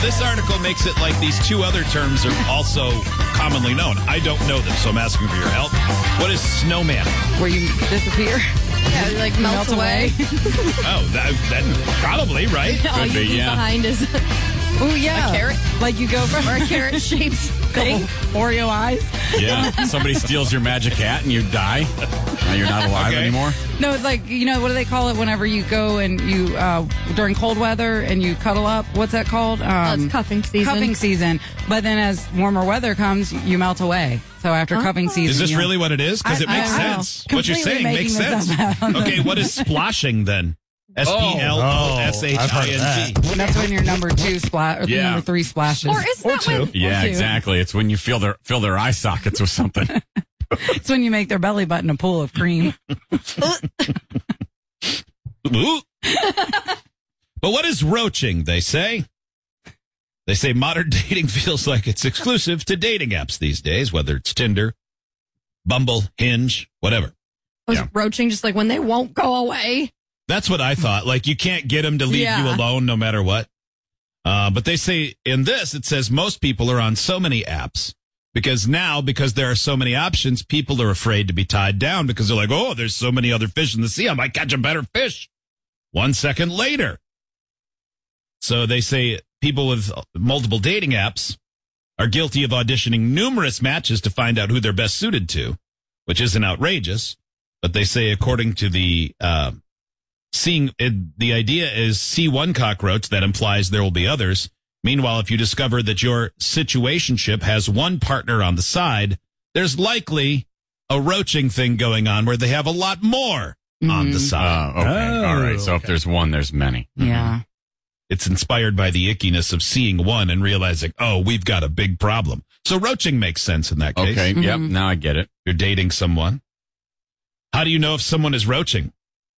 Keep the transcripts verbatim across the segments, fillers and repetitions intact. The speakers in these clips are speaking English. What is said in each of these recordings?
This article makes it like these two other terms are also commonly known. I don't know them, so I'm asking for your help. What is snowman? Where you disappear? Yeah, like melt, Melt away. away. Oh, that, that probably, right? All you be, leave yeah. behind is Oh, yeah. A carrot? Like you go from or a carrot-shaped thing. Oreo eyes. Yeah. Somebody steals your magic hat and you die. Now you're not alive Okay. anymore. No, it's like, you know, what do they call it whenever you go and you, uh, during cold weather and you cuddle up? What's that called? Um, Oh, it's cuffing season. Cuffing season. But then as warmer weather comes, you melt away. So after cuffing season. Is this you- really what it is? Because it I- makes I don't know. sense. What you're Completely saying makes making this sense. up. Okay, what is splashing then? S P L O S H I N G. That's when your number two splash, or Yeah. number three splashes. Or isn't Or that two. when... Yeah, two. exactly. It's when you fill their fill their eye sockets with something. It's when you make their belly button a pool of cream. Ooh. But what is roaching, they say? They say modern dating feels like it's exclusive to dating apps these days, whether it's Tinder, Bumble, Hinge, whatever. I was Yeah. roaching just like when they won't go away. That's what I thought. Like, you can't get them to leave Yeah. you alone no matter what. Uh, but they say in this, it says most people are on so many apps because now, because there are so many options, people are afraid to be tied down because they're like, oh, there's so many other fish in the sea. I might catch a better fish one second later. So they say people with multiple dating apps are guilty of auditioning numerous matches to find out who they're best suited to, which isn't outrageous. But they say, according to the, uh, seeing it, the idea is see one cockroach, that implies there will be others. Meanwhile, if you discover that your situationship has one partner on the side, there's likely a roaching thing going on where they have a lot more on the side. Uh, okay. Oh, All right. So if okay. there's one, there's many. Yeah. It's inspired by the ickiness of seeing one and realizing, oh, we've got a big problem. So roaching makes sense in that case. Okay. Yep. Now I get it. You're dating someone. How do you know if someone is roaching?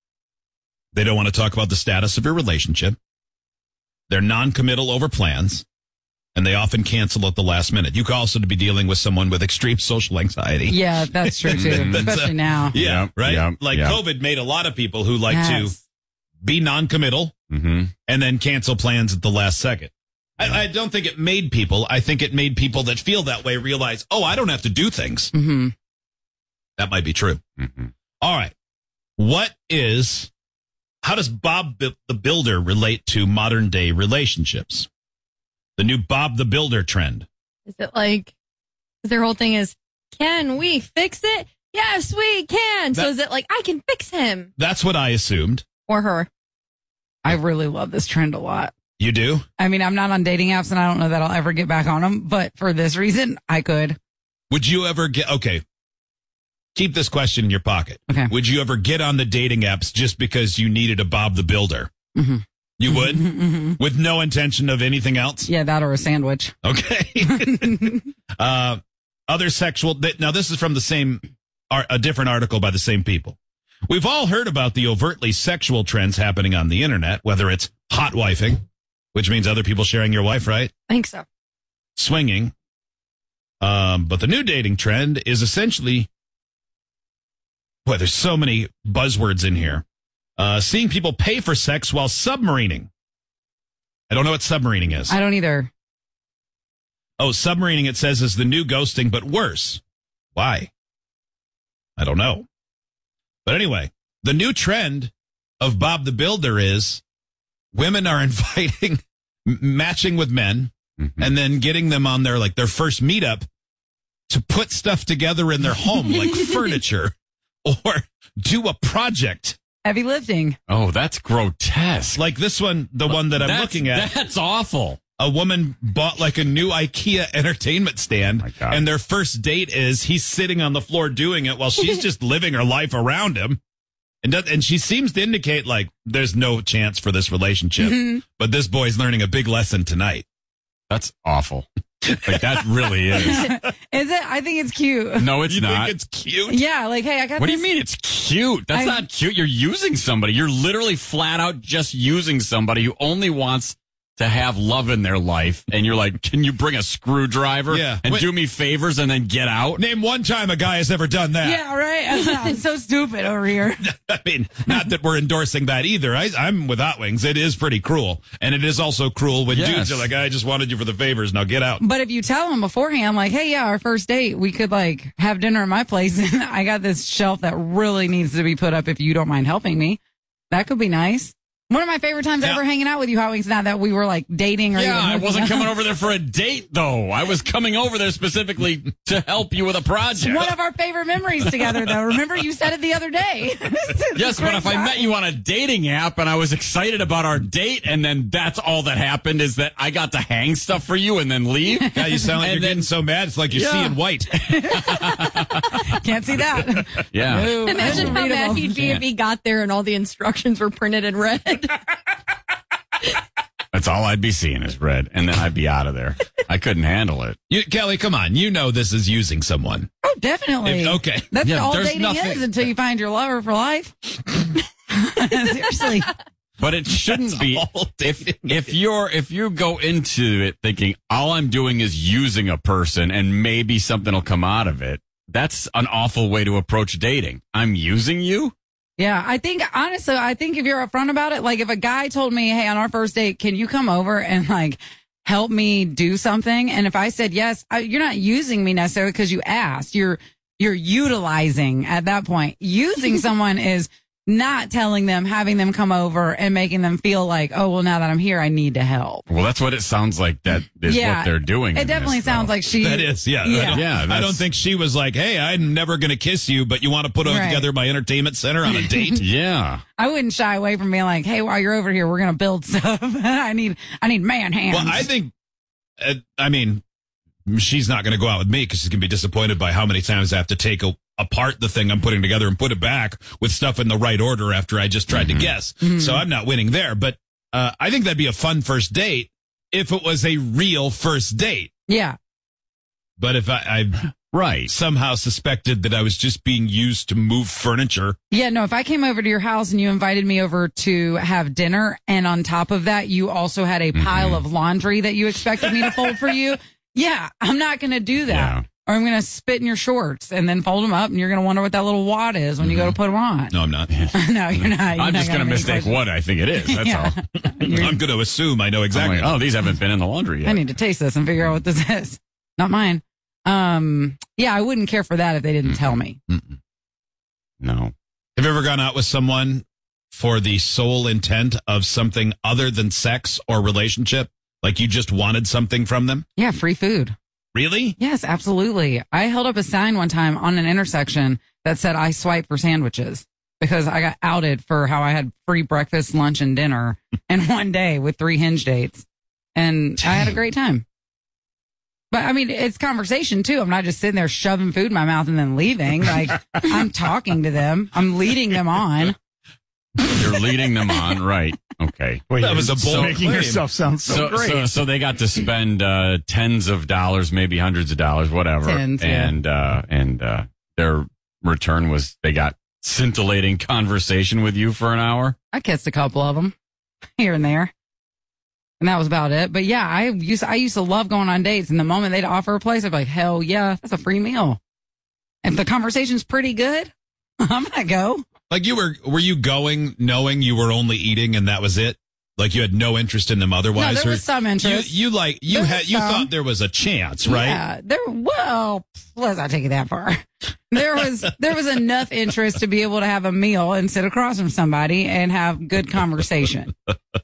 They don't want to talk about the status of your relationship. They're non-committal over plans, and they often cancel at the last minute. You could also be dealing with someone with extreme social anxiety. Yeah, that's true too. That's, uh, Especially now. Yeah, Yep, right? yep, like yep. COVID made a lot of people who like to Yes. be non-committal Mm-hmm. and then cancel plans at the last second. I, I don't think it made people. I think it made people that feel that way realize, oh, I don't have to do things. hmm That might be true. Mm-hmm. All right. What is, how does Bob B- the Builder relate to modern day relationships? The new Bob the Builder trend. Is it like, their whole thing is, can we fix it? Yes, we can. so That- is it like, I can fix him That's what I assumed. or her? I really love this trend a lot. You do? I mean, I'm not on dating apps and I don't know that I'll ever get back on them, but for this reason, I could. Would you ever get, okay. Keep this question in your pocket. Okay. Would you ever get on the dating apps just because you needed a Bob the Builder? Mm-hmm. You would? Mm-hmm. With no intention of anything else? Yeah, that or a sandwich. Okay. uh, other sexual. th- Now, this is from the same, ar- a different article by the same people. We've all heard about the overtly sexual trends happening on the internet, whether it's hot wifing, which means other people sharing your wife, right? I think so. Swinging. Um, but the new dating trend is essentially, boy, there's so many buzzwords in here. Uh, seeing people pay for sex while submarining. I don't know what submarining is. I don't either. Oh, submarining, it says, is the new ghosting, but worse. Why? I don't know. But anyway, the new trend of Bob the Builder is women are inviting, m- matching with men, Mm-hmm. and then getting them on their, like, their first meetup to put stuff together in their home, like furniture, or do a project. Heavy lifting. Oh, that's grotesque. Like this one, the one that I'm That's- looking at. That's awful. A woman bought like a new IKEA entertainment stand, My God. and their first date is he's sitting on the floor doing it while she's just living her life around him. And does, and she seems to indicate like there's no chance for this relationship, but this boy's learning a big lesson tonight. That's awful. Like that really is. Is it? I think it's cute. No, it's you not. think it's cute? Yeah, like, hey, I got What do this. you mean it's cute? That's I- not cute. You're using somebody. You're literally flat out just using somebody who only wants to have love in their life, and you're like, can you bring a screwdriver Yeah. and Wait. do me favors and then get out? Name one time a guy has ever done that. Yeah, right. I'm so stupid over here. I mean, not that we're endorsing that either. I, I'm with Hot Wings. It is pretty cruel. And it is also cruel when Yes. dudes are like, I just wanted you for the favors. Now get out. But if you tell them beforehand, like, hey, yeah, our first date, we could like have dinner at my place, and I got this shelf that really needs to be put up if you don't mind helping me. That could be nice. One of my favorite times Yeah. ever hanging out with you, Hot Wings, not that we were like dating or Yeah, even I hooking wasn't up. coming over there for a date, though. I was coming over there specifically to help you with a project. One of our favorite memories together, though. Remember, you said it the other day. Yes, but if I met you on a dating app and I was excited about our date, and then that's all that happened is that I got to hang stuff for you and then leave. Yeah, you sound like And you're then- getting so mad. It's like you're Yeah. seeing white. Can't see that. Yeah. No, Imagine how unreadable. mad he'd be if he got there and all the instructions were printed in red. That's all I'd be seeing is red, and then I'd be out of there. I couldn't handle it. You, Kelly, come on. You know this is using someone. Oh, definitely. If- okay. That's Yeah, all there's dating nothing- is until you find your lover for life. Seriously. But it shouldn't be. all If if you're if you go into it thinking all I'm doing is using a person and maybe something will come out of it, that's an awful way to approach dating. I'm using you. Yeah, I think honestly, I think if you're upfront about it, like if a guy told me, "Hey, on our first date, can you come over and like help me do something?" And if I said yes, I, you're not using me necessarily because you asked. You're you're utilizing at that point. Using someone is not telling them, having them come over and making them feel like, oh, well, now that I'm here, I need to help. Well, that's what it sounds like. That is Yeah, what they're doing. It in definitely this, sounds though. like she. That is, yeah. Yeah. I don't, Yeah, I that's- don't think she was like, hey, I'm never going to kiss you, but you want to put Right. together my entertainment center on a date? Yeah. I wouldn't shy away from being like, hey, while you're over here, we're gonna build stuff. I need, I need man hands. Well, I think, uh, I mean, she's not going to go out with me because she's going to be disappointed by how many times I have to take a, apart the thing I'm putting together and put it back with stuff in the right order after I just tried to guess. So I'm not winning there. But uh, I think that'd be a fun first date if it was a real first date. yeah. But if I, I Right. somehow suspected that I was just being used to move furniture, Yeah, no, if I came over to your house and you invited me over to have dinner, and on top of that, you also had a pile of laundry that you expected me to fold for you, yeah, I'm not going to do that. Yeah. Or I'm going to spit in your shorts and then fold them up, and you're going to wonder what that little wad is when you go to put them on. no, I'm not. No, you're not. You're I'm not just going to gonna make mistake questions. what I think it is. That's Yeah. all. I'm going to assume I know I'm exactly. like, oh, these haven't been in the laundry yet. I need to taste this and figure out what this is. Not mine. Um, yeah, I wouldn't care for that if they didn't tell me. No. Have you ever gone out with someone for the sole intent of something other than sex or relationship? Like you just wanted something from them? Yeah, free food. Really? Yes, absolutely. I held up a sign one time on an intersection that said I swipe for sandwiches because I got outed for how I had free breakfast, lunch, and dinner in one day with three hinge dates. And I had a great time. But I mean, it's conversation too. I'm not just sitting there shoving food in my mouth and then leaving. Like I'm talking to them. I'm leading them on. You're leading them on, right? Okay. Wait, That was a you're bold making claim. yourself sound so, So, great. so, so they got to spend uh, tens of dollars, maybe hundreds of dollars, whatever, Tens, yeah. and uh, and uh, their return was they got scintillating conversation with you for an hour. I kissed a couple of them here and there. And that was about it. But yeah, I used I used to love going on dates. And the moment they'd offer a place, I'd be like, hell yeah, that's a free meal. If the conversation's pretty good, I'm gonna go. Like you were, were you going knowing you were only eating and that was it? Like you had no interest in them otherwise? No, there or was some interest. You, you like, you There had, was you some. thought there was a chance, right? Yeah, there. Well, let's not take it that far. There was there was enough interest to be able to have a meal and sit across from somebody and have good conversation.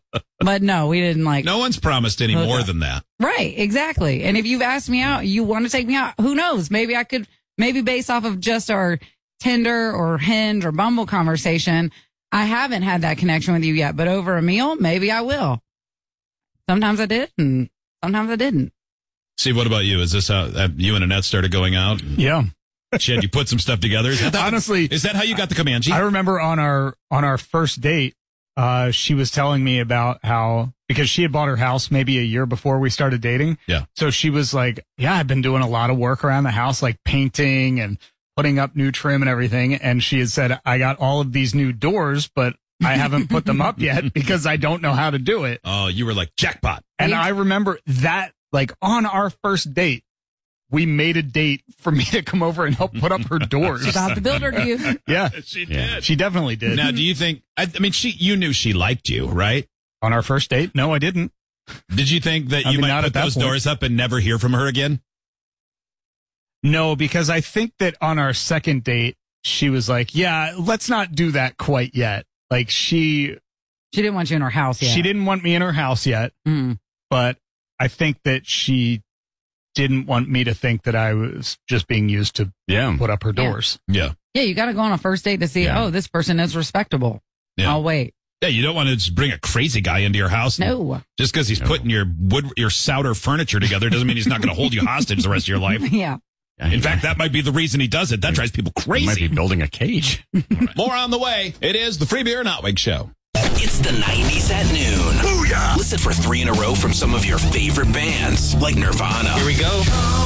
But no, we didn't like. No one's promised any Okay. more than that. Right, exactly. And if you've asked me out, you want to take me out, who knows? Maybe I could, maybe based off of just our Tinder or Hinge or Bumble conversation, I haven't had that connection with you yet, but over a meal, maybe I will. Sometimes I did, and sometimes I didn't. Steve, what about you? Is this how uh, you and Annette started going out? yeah. She had you put some stuff together? Is that that- Honestly, is that how you got the Comanche? I remember on our on our first date, uh, she was telling me about how because she had bought her house maybe a year before we started dating. Yeah. So she was like, "Yeah, I've been doing a lot of work around the house, like painting and putting up new trim and everything." And she had said, "I got all of these new doors, but I haven't put them up yet because I don't know how to do it. Oh, you were like, jackpot. And I remember that, like, on our first date, we made a date for me to come over and help put up her doors. She got the builder to you. Yeah, She Yeah. did. she definitely did. Now, do you think, I, I mean, she, you knew she liked you, right? On our first date? No, I didn't. Did you think that I you mean, might not put at that those point. doors up and never hear from her again? No, because I think that on our second date, she was like, yeah, let's not do that quite yet. Like, she She didn't want you in her house yet. she didn't want me in her house yet, Mm. but I think that she didn't want me to think that I was just being used to Yeah. put up her Yeah. doors. Yeah. Yeah, you got to go on a first date to see, Yeah. oh, this person is respectable. Yeah. I'll wait. Yeah, you don't want to just bring a crazy guy into your house. No. Just because he's putting your wood, your Souter furniture together doesn't mean he's not going to hold you hostage the rest of your life. Yeah. In fact, that might be the reason he does it. That drives people He might crazy. be building a cage. More on the way. It is the Free Beer and Outwig Show. It's the nineties at noon. Booyah! Listen for three in a row from some of your favorite bands, like Nirvana. Here we go.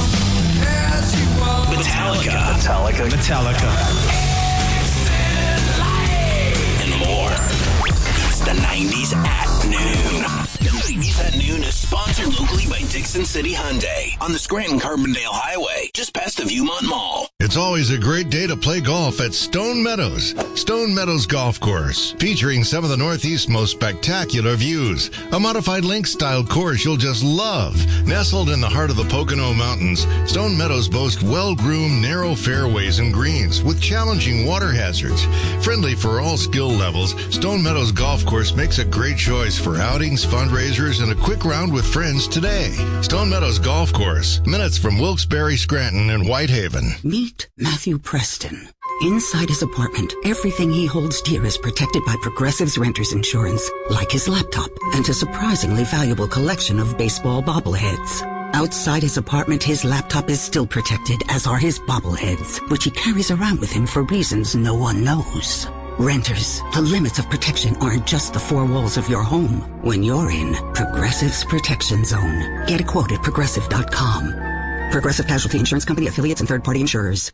Metallica. Metallica. Metallica. And more. It's the nineties at noon. The nineties at noon is sponsored locally by Dixon City Hyundai on the Scranton-Carbondale Highway, just past the Viewmont Mall. It's always a great day to play golf at Stone Meadows. Stone Meadows Golf Course, featuring some of the Northeast's most spectacular views. A modified link-style course you'll just love. Nestled in the heart of the Pocono Mountains, Stone Meadows boasts well-groomed, narrow fairways and greens with challenging water hazards. Friendly for all skill levels, Stone Meadows Golf Course makes a great choice for outings, fundraisers, and a quick round with friends today. Stone Meadows Golf Course, minutes from Wilkes-Barre, Scranton, and Whitehaven. Meet Matthew Preston. Inside his apartment, everything he holds dear is protected by Progressive's Renter's Insurance, like his laptop and a surprisingly valuable collection of baseball bobbleheads. Outside his apartment, his laptop is still protected, as are his bobbleheads, which he carries around with him for reasons no one knows. Renters, the limits of protection aren't just the four walls of your home. When you're in Progressive's Protection Zone, get a quote at progressive dot com. Progressive Casualty Insurance Company, affiliates, and third-party insurers.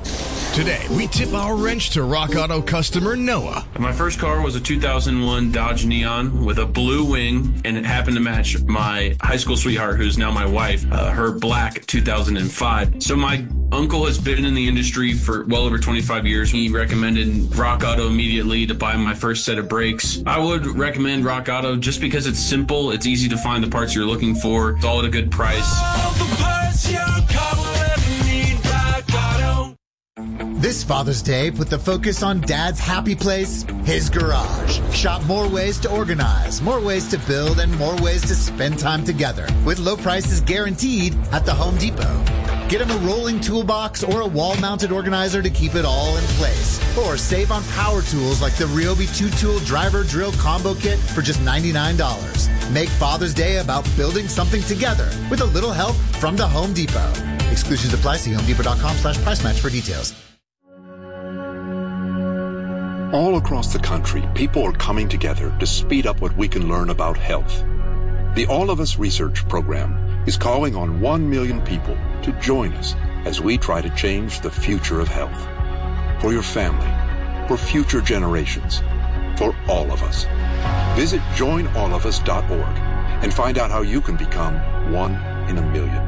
Today, we tip our wrench to Rock Auto customer Noah. My first car was a two thousand one Dodge Neon with a blue wing, and it happened to match my high school sweetheart, who's now my wife, uh, her black two thousand five. So my uncle has been in the industry for well over twenty-five years. He recommended Rock Auto immediately to buy my first set of brakes. I would recommend Rock Auto just because it's simple, it's easy to find the parts you're looking for, it's all at a good price. All the parts your car will ever need, Rock Auto. This Father's Day, put the focus on Dad's happy place, his garage. Shop more ways to organize, more ways to build, and more ways to spend time together. With low prices guaranteed at the Home Depot. Get him a rolling toolbox or a wall-mounted organizer to keep it all in place. Or save on power tools like the Ryobi two-tool driver drill combo kit for just ninety-nine dollars. Make Father's Day about building something together with a little help from the Home Depot. Exclusions apply. See homedepot.com slash price match for details. All across the country, people are coming together to speed up what we can learn about health. The All of Us Research Program is calling on one million people to join us as we try to change the future of health. For your family, for future generations, for all of us. Visit join all of us dot org and find out how you can become one in a million.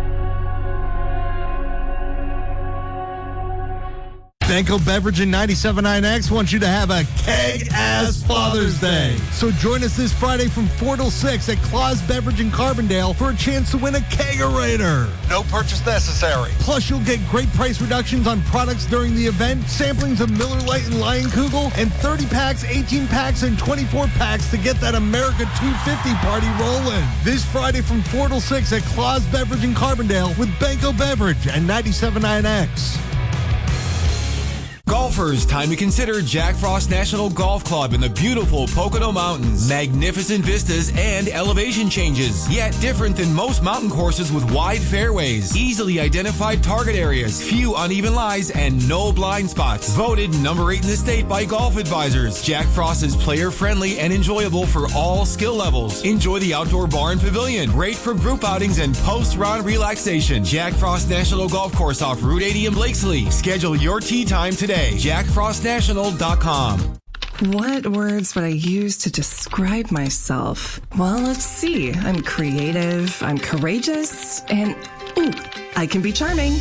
Banco Beverage and ninety-seven point nine X wants you to have a keg-ass Father's Day. So join us this Friday from four till six at Claus Beverage in Carbondale for a chance to win a kegerator. No purchase necessary. Plus, you'll get great price reductions on products during the event, samplings of Miller Lite and Lion Kugel, and thirty packs, eighteen packs, and twenty-four packs to get that America two fifty party rolling. This Friday from four till six at Claus Beverage in Carbondale with Banco Beverage and ninety-seven point nine X. Golfers, time to consider Jack Frost National Golf Club in the beautiful Pocono Mountains. Magnificent vistas and elevation changes, yet different than most mountain courses with wide fairways, easily identified target areas, few uneven lies, and no blind spots. Voted number eight in the state by Golf Advisors. Jack Frost is player-friendly and enjoyable for all skill levels. Enjoy the outdoor bar and pavilion. Great for group outings and post-round relaxation. Jack Frost National Golf Course off Route eighty in Blakesley. Schedule your tee time today. jack frost national dot com. What words would I use to describe myself? Well, let's see. I'm creative, I'm courageous, and ooh, I can be charming.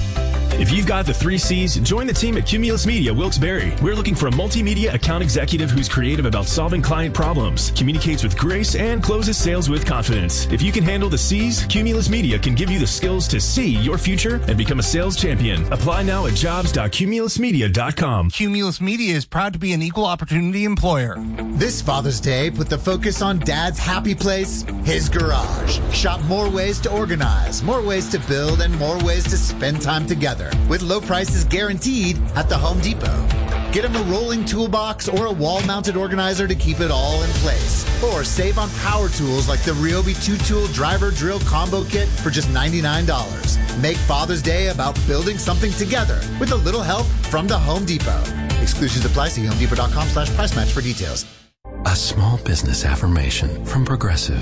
If you've got the three C's, join the team at Cumulus Media Wilkes-Barre. We're looking for a multimedia account executive who's creative about solving client problems, communicates with grace, and closes sales with confidence. If you can handle the C's, Cumulus Media can give you the skills to see your future and become a sales champion. Apply now at jobs dot cumulus media dot com. Cumulus Media is proud to be an equal opportunity employer. This Father's Day, put the focus on Dad's happy place, his garage. Shop more ways to organize, more ways to build, and more ways to spend time together. With low prices guaranteed at the Home Depot. Get him a rolling toolbox or a wall-mounted organizer to keep it all in place. Or save on power tools like the Ryobi two-tool driver drill combo kit for just ninety-nine dollars. Make Father's Day about building something together with a little help from the Home Depot. Exclusions apply. See home depot dot com slash price match for details. A small business affirmation from Progressive.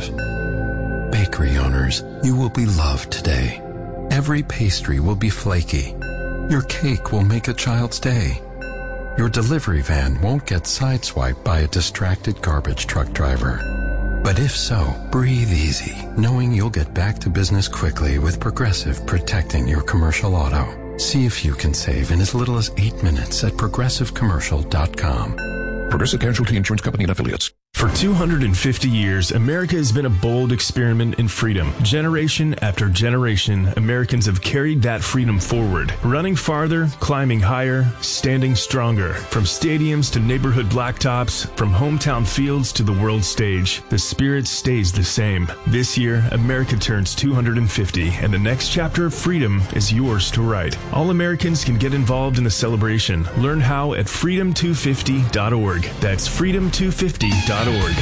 Bakery owners, you will be loved today. Every pastry will be flaky. Your cake will make a child's day. Your delivery van won't get sideswiped by a distracted garbage truck driver. But if so, breathe easy, knowing you'll get back to business quickly with Progressive protecting your commercial auto. See if you can save in as little as eight minutes at progressive commercial dot com. Progressive Casualty Insurance Company and Affiliates. For two hundred fifty years, America has been a bold experiment in freedom. Generation after generation, Americans have carried that freedom forward, running farther, climbing higher, standing stronger. From stadiums to neighborhood blacktops, from hometown fields to the world stage, the spirit stays the same. This year, America turns two hundred fifty, and the next chapter of freedom is yours to write. All Americans can get involved in the celebration. Learn how at freedom two fifty dot org. That's freedom two fifty dot org.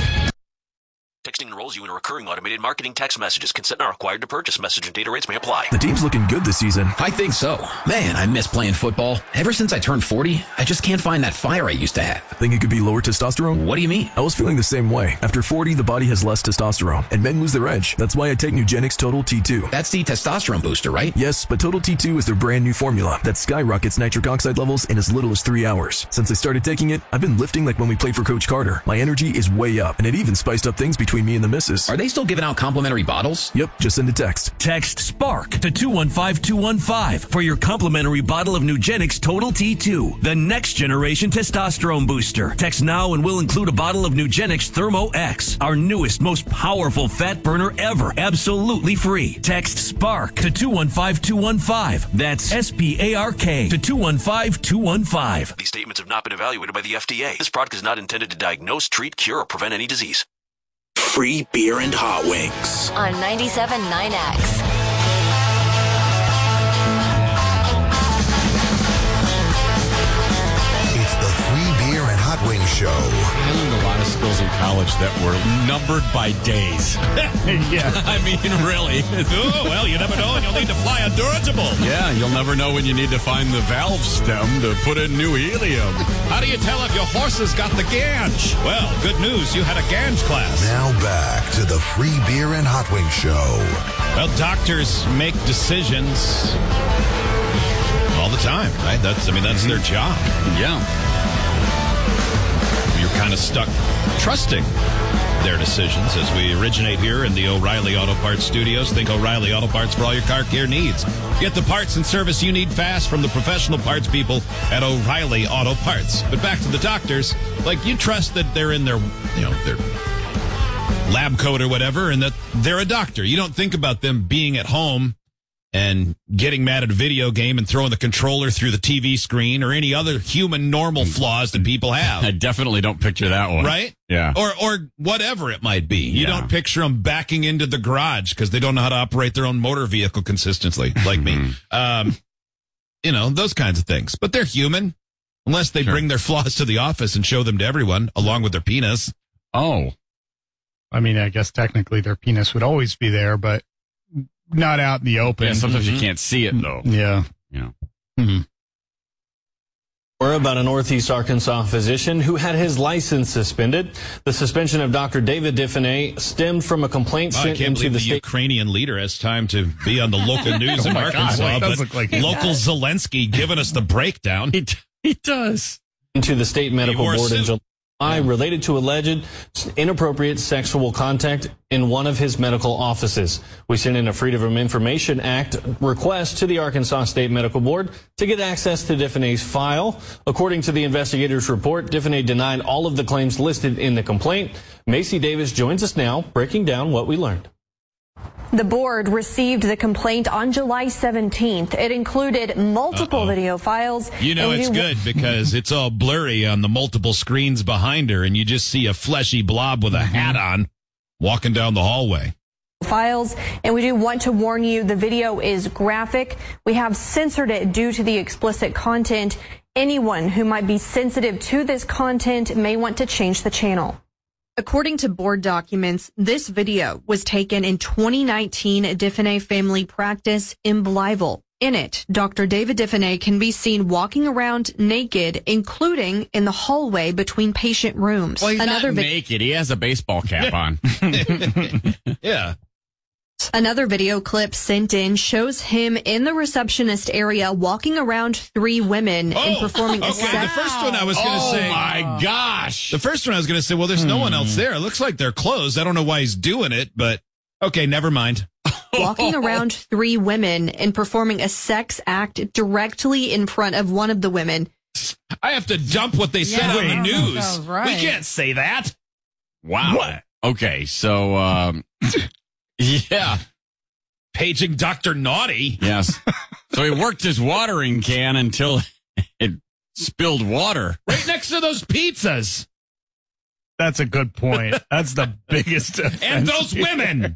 Texting enrolls you in a recurring automated marketing text messages. Consent not required to purchase. Message and data rates may apply. The team's looking good this season. I think so. Man, I miss playing football. Ever since I turned forty, I just can't find that fire I used to have. Think it could be lower testosterone? What do you mean? I was feeling the same way. After forty, the body has less testosterone, and men lose their edge. That's why I take Nugenix Total T two. That's the testosterone booster, right? Yes, but Total T two is their brand new formula that skyrockets nitric oxide levels in as little as three hours. Since I started taking it, I've been lifting like when we played for Coach Carter. My energy is way up, and it even spiced up things between me and the missus. Are they still giving out complimentary bottles? Yep, just send a text. Text SPARK to two one five two one five for your complimentary bottle of Nugenix Total T two, the next generation testosterone booster. Text now and we'll include a bottle of Nugenix Thermo X, our newest, most powerful fat burner ever, absolutely free. Text SPARK to two one five two one five. That's S P A R K to two one five two one five. These statements have not been evaluated by the F D A. This product is not intended to diagnose, treat, cure, or prevent any disease. Free beer and hot wings. On ninety-seven point nine X. It's the Free Beer and Hot Wings Show. I learned a lot of skills in college that were numbered by days. Yeah. I mean, really. Oh, well, you never know, and you'll need to fly a dirigible. Yeah, you'll never know when you need to find the valve stem to put in new helium. How do you tell if your horse has got the ganj? Well, good news, you had a ganj class. Now back to the Free Beer and Hot Wings Show. Well, doctors make decisions all the time, right? That's, I mean, that's their job. Yeah. You're kind of stuck trusting their decisions as we originate here in the O'Reilly Auto Parts studios. Think O'Reilly Auto Parts for all your car care needs. Get the parts and service you need fast from the professional parts people at O'Reilly Auto Parts. But back to the doctors, like you trust that they're in their, you know, their lab coat or whatever, and that they're a doctor. You don't think about them being at home and getting mad at a video game and throwing the controller through the T V screen or any other human normal flaws that people have. I definitely don't picture that one. Right? Yeah. Or or whatever it might be. You Yeah. don't picture them backing into the garage because they don't know how to operate their own motor vehicle consistently, like me. Um, you know, those kinds of things. But they're human, unless they Sure. bring their flaws to the office and show them to everyone, along with their penis. Oh. I mean, I guess technically their penis would always be there, but not out in the open. Yeah, sometimes Mhm. you can't see it, though. Yeah. Yeah. Mm-hmm. Or about a Northeast Arkansas physician who had his license suspended. The suspension of Doctor David Diffenay stemmed from a complaint Wow, I sent can't into believe the the state. Ukrainian leader has time to be on the local news Oh in my God, Arkansas. well, it does but look like he local does. Zelensky giving us the breakdown. He, he does. Into the state medical wore a board in suit. July. related to alleged inappropriate sexual contact in one of his medical offices. We sent in a Freedom of Information Act request to the Arkansas State Medical Board to get access to Diffenay's file. According to the investigators' report, Diffenay denied all of the claims listed in the complaint. Macy Davis joins us now, breaking down what we learned. The board received the complaint on July seventeenth. It included multiple Uh-oh. video files. You know and it's we- good because it's all blurry on the multiple screens behind her, and you just see a fleshy blob with a hat on walking down the hallway. Files, and we do want to warn you the video is graphic. We have censored it due to the explicit content. Anyone who might be sensitive to this content may want to change the channel. According to board documents, this video was taken in twenty nineteen at Diffenay Family Practice in Blytheville. In it, Doctor David Diffenay can be seen walking around naked, including in the hallway between patient rooms. Well, he's Another not vi- naked. He has a baseball cap on. Yeah. Another video clip sent in shows him in the receptionist area walking around three women and performing a Okay, sex. the first one I was going to Oh, say. my gosh. The first one I was going to say, well, there's no one else there. It looks like they're closed. I don't know why he's doing it, but okay, never mind. Walking around three women and performing a sex act directly in front of one of the women. I have to dump what they said Yeah, on I the don't know if news. that was right. We can't say that. Wow. What? Okay, so, um, yeah. Paging Doctor Naughty. Yes. So he worked his watering can until it spilled water. Right next to those pizzas. That's a good point. That's the biggest And offense those here. women.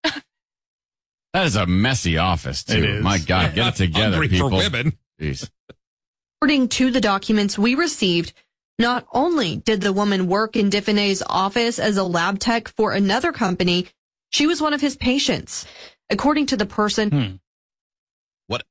That is a messy office, too. It is. My God, get it together, Hungry people. for women. Jeez. According to the documents we received, not only did the woman work in Diffenay's office as a lab tech for another company, she was one of his patients. According to the person, Hmm. What?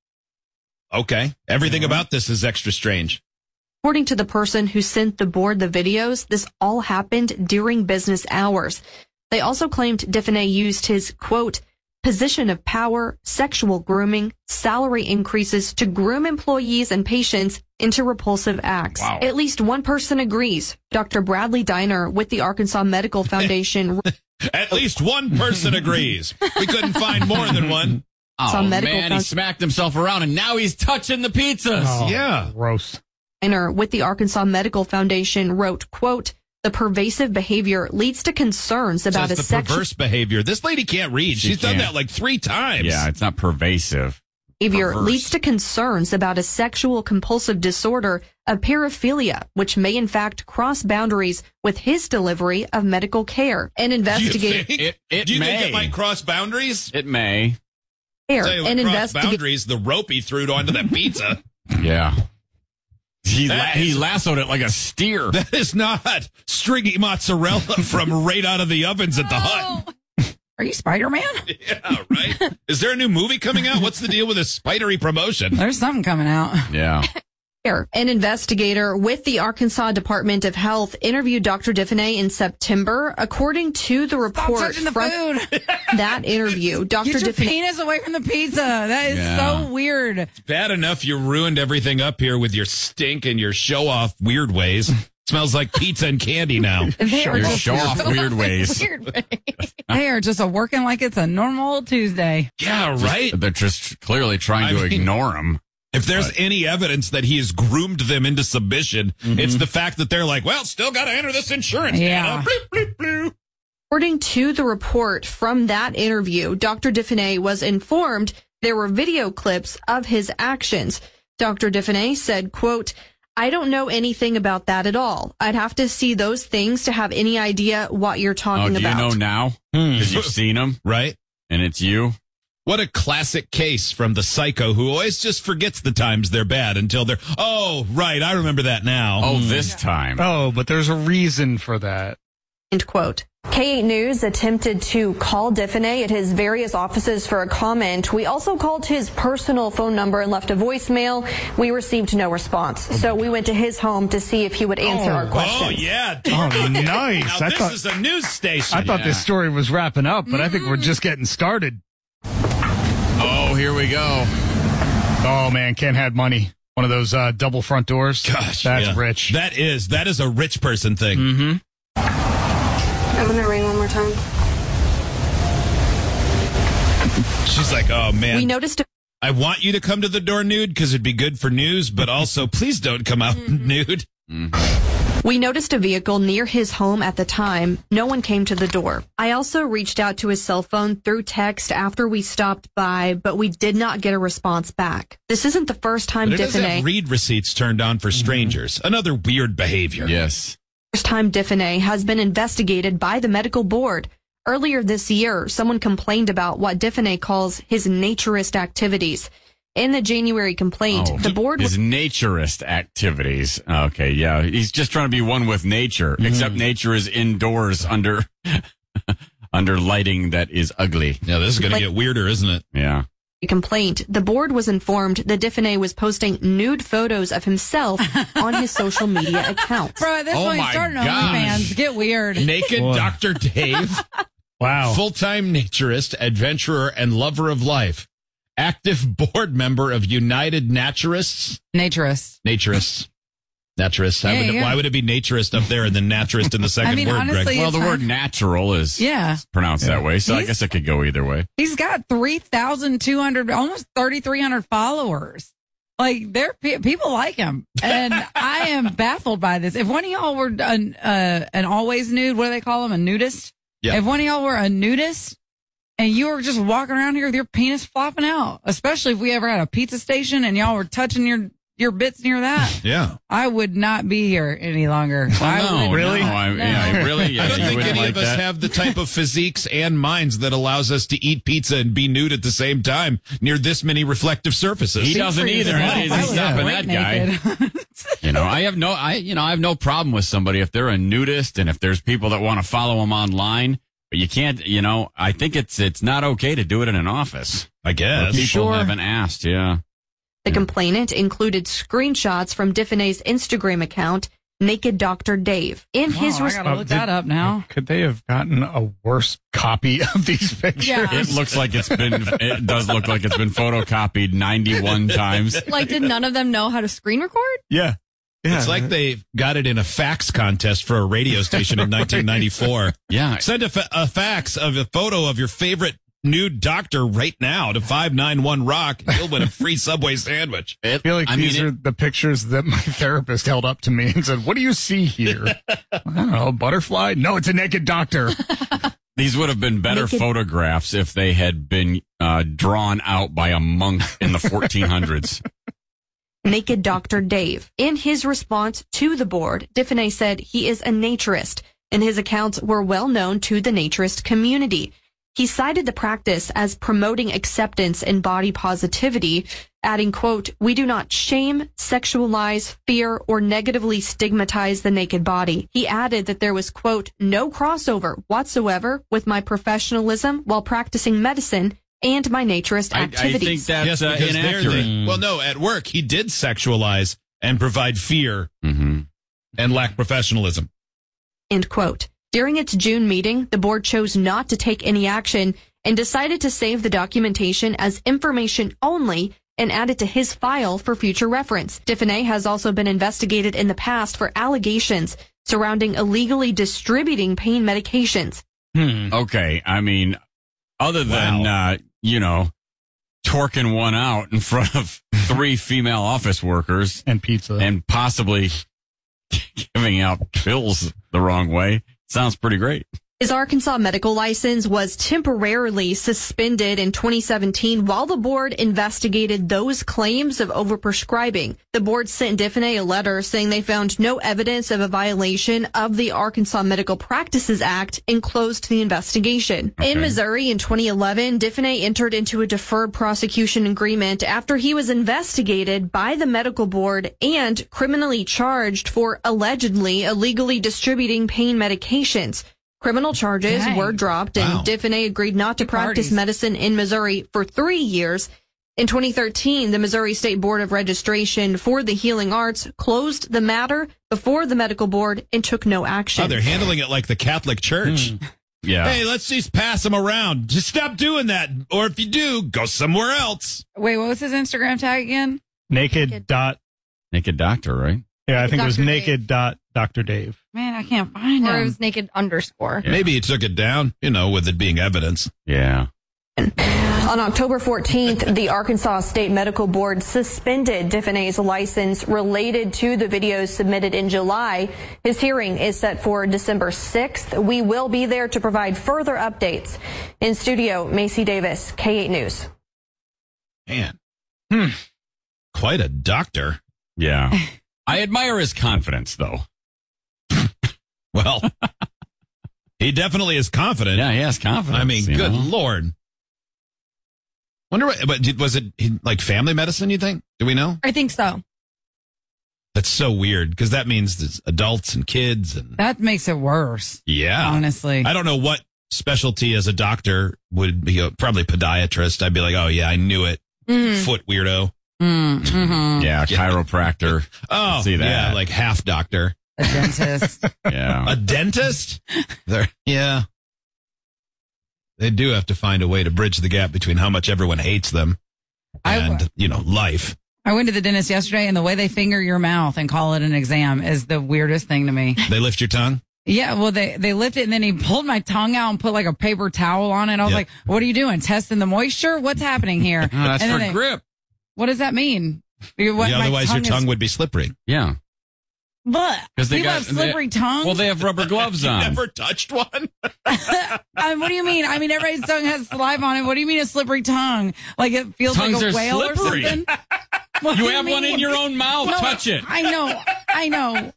Okay. Everything about this is extra strange. according to the person who sent the board the videos, this all happened during business hours. They also claimed Diffenay used his, quote, position of power, sexual grooming, salary increases to groom employees and patients into repulsive acts. Wow. At least one person agrees. Doctor Bradley Diner with the Arkansas Medical Foundation. At least one person agrees. We couldn't find more than one. Oh, Some medical man, he found- smacked himself around, and now he's touching the pizzas. Oh, Yeah. Gross. Diner with the Arkansas Medical Foundation wrote, quote, the pervasive behavior leads to concerns about Says a the sexual perverse behavior. This lady can't read. She She's done can't. that like three times. Yeah, it's not pervasive. behavior Perverse. leads to concerns about a sexual compulsive disorder of paraphilia, which may in fact cross boundaries with his delivery of medical care. An Do you investigator think, It- it do you think may. it might cross boundaries? It may. Tell you what, an cross investigator boundaries, the rope he threw onto that pizza. Yeah. He, la- That he is- lassoed it like a steer. That is not stringy mozzarella from right out of the ovens at the hut. Are you Spider-Man? Yeah, right? Is there a new movie coming out? What's the deal with this spidery promotion? There's something coming out. Yeah. An investigator with the Arkansas Department of Health interviewed Doctor Diffenay in September. According to the report touching the from food. that interview, Doctor Get your Diffenay penis away from the pizza. That is Yeah. so weird. Bad enough you ruined everything up here with your stink and your show-off weird ways. Smells like pizza and candy now. They are Your just- show-off weird ways. Weird ways. They are just a working like it's a normal old Tuesday. Yeah, right? They're just clearly trying I to mean- ignore him. If there's any evidence that he has groomed them into submission, it's the fact that they're like, well, still got to enter this insurance Yeah. data. Bloop, bloop, bloop. According to the report from that interview, Doctor Diffenay was informed there were video clips of his actions. Doctor Diffenay said, quote, I don't know anything about that at all. I'd have to see those things to have any idea what you're Oh, talking do about. you know now? Because you've seen him, Right? and it's you. What a classic case from the psycho who always just forgets the times they're bad until they're, oh, right, I remember that now. Oh, this time. Oh, but there's a reason for that. End quote. K eight News attempted to call Diffenay at his various offices for a comment. We also called his personal phone number and left a voicemail. We received no response. So we went to his home to see if he would answer our questions. Oh, yeah. Oh, nice. Now, I this thought- is a news station. I thought Yeah. this story was wrapping up, but I think we're just getting started. Oh, here we go. Oh, man, Ken had money. One of those uh, double front doors. Gosh, that's yeah. rich. That is that is a rich person thing. Mm-hmm. I'm gonna ring one more time. She's like, oh man, We noticed a- I want you to come to the door nude because it'd be good for news, but also please don't come out nude. We noticed a vehicle near his home at the time. No one came to the door. I also reached out to his cell phone through text after we stopped by, but we did not get a response back. This isn't the first time But it does Diffine... have read receipts turned on for strangers. Another weird behavior. Yes. First time Diffine has been investigated by the medical board. Earlier this year, someone complained about what Diffine calls his naturist activities. In the January complaint, Oh, the board his was... naturist activities. Okay, yeah, he's just trying to be one with nature. Mm-hmm. Except nature is indoors under under lighting that is ugly. Yeah, this is going to Like- get weirder, isn't it? Yeah. complaint, the board was informed that Diffine was posting nude photos of himself on his social media accounts. Bro, at this Oh point, my starting gosh. OnlyFans. Get weird. Naked Boy. Doctor Dave. Wow. Full-time naturist, adventurer, and lover of life. Active board member of United Naturists. Naturist. Naturists. Naturists. How Yeah, would it- yeah. Why would it be naturist up there and then naturist in the second I mean, word, honestly, Greg? Well, it's the word fine. natural is Yeah. pronounced that way, so I He's- guess it could go either way. He's got three thousand two hundred, almost thirty-three hundred followers. Like, there, pe- people like him. And I am baffled by this. If one of y'all were an, uh, an always nude, what do they call him? A nudist? Yeah. If one of y'all were a nudist and you were just walking around here with your penis flopping out, especially if we ever had a pizza station and y'all were touching your, your bits near that, Yeah. I would not be here any longer. I no, would, Really? no, I, yeah, really. Yeah, I don't you think wouldn't any like of us that. have the type of physiques and minds that allows us to eat pizza and be nude at the same time near this many reflective surfaces. He doesn't either. yourself. He's I would stopping break that guy. naked. You know, I have no, I, you know, I have no problem with somebody if they're a nudist and if there's people that want to follow them online. But you can't, you know, I think it's it's not okay to do it in an office. I guess. People Sure. haven't asked, yeah. The complainant included screenshots from Diffine's Instagram account, Naked Doctor Dave. In his Wow, I res- gotta look that up now. Could they have gotten a worse copy of these pictures? Yeah. It looks like it's been, it does look like it's been photocopied ninety-one times. Like, did none of them know how to screen record? Yeah. Yeah. It's like they got it in a fax contest for a radio station in nineteen ninety-four. Yeah. Send a, fa- a fax of a photo of your favorite nude doctor right now to five nine one rock. You'll win a free Subway sandwich. I feel like I these mean, are it- the pictures that my therapist held up to me and said, "What do you see here?" I don't know, a butterfly? No, it's a naked doctor. These would have been better Naked- photographs if they had been uh, drawn out by a monk in the fourteen hundreds. Naked Doctor Dave. In his response to the board, Diffine said he is a naturist, and his accounts were well known to the naturist community. He cited the practice as promoting acceptance and body positivity, adding, quote, "We do not shame, sexualize, fear, or negatively stigmatize the naked body." He added that there was, quote, "no crossover whatsoever with my professionalism while practicing medicine and my naturist I, I activities." think that's yes, uh, because they're inaccurate. the, well, no, at work he did sexualize and provide fear Mm-hmm. and lack professionalism. End quote. During its June meeting, the board chose not to take any action and decided to save the documentation as information only and add it to his file for future reference. Diffine has also been investigated in the past for allegations surrounding illegally distributing pain medications. Hmm. Okay, I mean, other than, uh, you know, torquing one out in front of three female office workers and pizza and possibly giving out pills the wrong way, sounds pretty great. His Arkansas medical license was temporarily suspended in twenty seventeen while the board investigated those claims of overprescribing. The board sent Diffine a letter saying they found no evidence of a violation of the Arkansas Medical Practices Act and closed the investigation. Okay. In Missouri in twenty eleven, Diffine entered into a deferred prosecution agreement after he was investigated by the medical board and criminally charged for allegedly illegally distributing pain medications. Criminal charges Dang. were dropped, and Wow. Diffine agreed not to Good practice parties. medicine in Missouri for three years. In twenty thirteen, the Missouri State Board of Registration for the Healing Arts closed the matter before the medical board and took no action. Oh, they're handling it like the Catholic Church. Yeah. Hey, let's just pass them around. Just stop doing that. Or if you do, go somewhere else. Wait, what was his Instagram tag again? Naked dot Naked Doctor, right? Yeah, I think it was Doctor naked dot Doctor Dave. Man, I can't find Or it him. was naked underscore. Yeah. Maybe he took it down, you know, with it being evidence. Yeah. On October fourteenth, the Arkansas State Medical Board suspended Diffenay's license related to the videos submitted in July. His hearing is set for December sixth. We will be there to provide further updates. In studio, Macy Davis, K eight News. Man, hmm. Quite a doctor. Yeah. I admire his confidence, though. Well, he definitely is confident. Yeah, he has confidence. I mean, you good know? Lord. Wonder what, but did- was it he- like family medicine, you think? Do we know? I think so. That's so weird because that means there's adults and kids and That makes it worse. yeah. Honestly. I don't know what specialty as a doctor would be, a, probably podiatrist. I'd be like, oh yeah, I knew it. Mhm. Foot weirdo. Mm, mhm. Yeah, chiropractor. Oh, See that. yeah, like half doctor. A dentist. Yeah. A dentist? They're, yeah. They do have to find a way to bridge the gap between how much everyone hates them and, you know, life. I went to the dentist yesterday, and the way they finger your mouth and call it an exam is the weirdest thing to me. They lift your tongue? Yeah, well, they, they lift it, and then he pulled my tongue out and put like a paper towel on it. I was Yep. like, what are you doing? Testing the moisture? What's happening here? Oh, that's And for then they- grip. What does that mean? You- what, Yeah, my otherwise, your tongue is- would be slippery. Yeah. But Because they people got have slippery they, tongues. Well, they have rubber gloves You on. never touched one? I, what do you mean? I mean, everybody's tongue has saliva on it. What do you mean a slippery tongue? Like it feels Tongues like a are whale slippery. or something? What You do have one mean? in your own mouth. No, Touch it. I know. I know.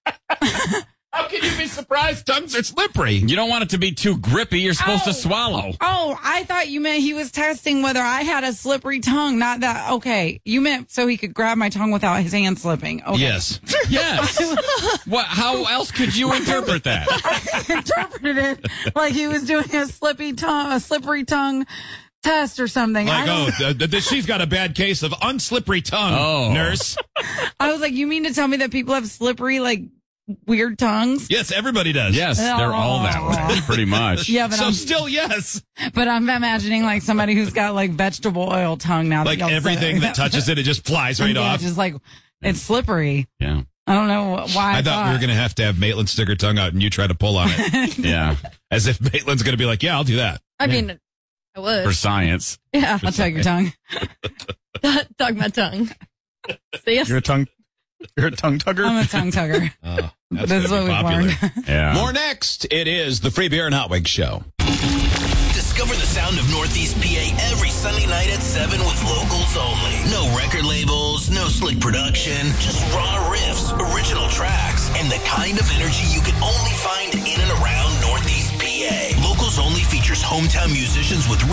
How can you be surprised tongues are slippery? You don't want it to be too grippy. You're supposed Oh. to swallow. Oh, I thought you meant he was testing whether I had a slippery tongue. Not that. Okay. You meant so he could grab my tongue without his hand slipping. Okay. Yes. Yes. What? How else could you interpret that? I interpreted it like he was doing a slippy tongue, a slippery tongue test or something. Like, I, oh, don't- th- th- she's got a bad case of unslippery tongue, Oh. nurse. I was like, you mean to tell me that people have slippery, like, weird tongues? Yes, everybody does. Yes, they're all that way, pretty much. Yeah, but So I'm, still, yes. but I'm imagining like somebody who's got like vegetable oil tongue now. Like y'all said everything it. that touches it, it just flies right Yeah, off. Just like it's slippery. Yeah. I don't know why. I, I thought we were going to have to have Maitland stick her tongue out and you try to pull on it. Yeah. As if Maitland's going to be like, yeah, I'll do that. I mean, I would. For science. Yeah. I'll tug your tongue. Tug my tongue. See ya. You're a tongue. You're a tongue tugger. I'm a tongue tugger. Oh, that's This is gonna what be we've popular. learned. Yeah. More next. It is the Free Beer and Hot Wings Show. Discover the sound of Northeast P A every Sunday night at seven with locals only. No record labels, no slick production, just raw riffs, original tracks, and the kind of energy you can only find in and around Northeast P A. Locals only features hometown musicians with